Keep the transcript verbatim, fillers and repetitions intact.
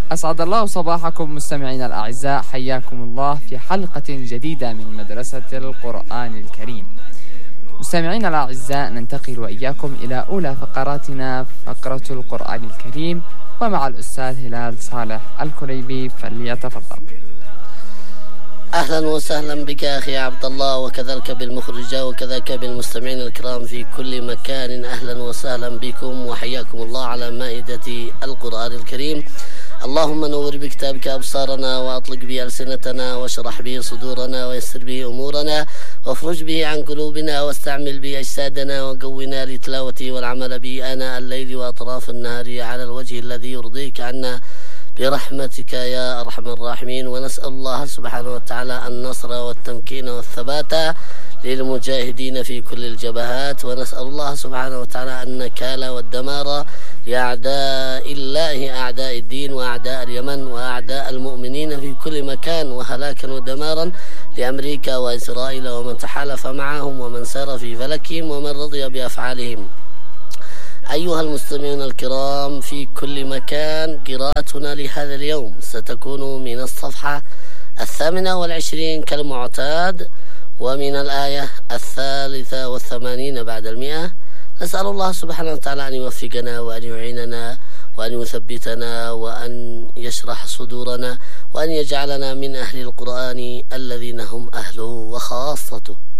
أسعد الله صباحكم مستمعينا الأعزاء، حياكم الله في حلقة جديدة من مدرسة القرآن الكريم. مستمعينا الأعزاء، ننتقل وإياكم إلى أولى فقراتنا، فقرة القرآن الكريم، ومع الأستاذ هلال صالح الكليبي، فليتفضل. أهلا وسهلا بك أخي عبد الله، وكذلك بالمخرجة وكذلك بالمستمعين الكرام في كل مكان. أهلا وسهلا بكم وحياكم الله على مائدة القرآن الكريم. اللهم نور بكتابك أبصارنا، وأطلق به ألسنتنا، واشرح به صدورنا، ويسر به أمورنا، وافرج به عن قلوبنا، واستعمل به أجسادنا، وقونا لتلاوته والعمل به آناء الليل وأطراف النهار على الوجه الذي يرضيك عنا برحمتك يا أرحم الراحمين. ونسأل الله سبحانه وتعالى النصر والتمكين والثبات للمجاهدين في كل الجبهات، ونسأل الله سبحانه وتعالى النكال والدمار لأعداء الله، أعداء الدين وأعداء اليمن وأعداء المؤمنين في كل مكان، وهلاكا ودمارا لأمريكا وإسرائيل ومن تحالف معهم ومن سار في فلكهم ومن رضي بأفعالهم. أيها المستمعون الكرام في كل مكان، قراءتنا لهذا اليوم ستكون من الصفحة الثامنة والعشرين كالمعتاد، ومن الآية الثالثة والثمانين بعد المئة. نسأل الله سبحانه وتعالى أن يوفقنا وأن يعيننا وأن يثبتنا وأن يشرح صدورنا وأن يجعلنا من أهل القرآن الذين هم أهله وخاصته.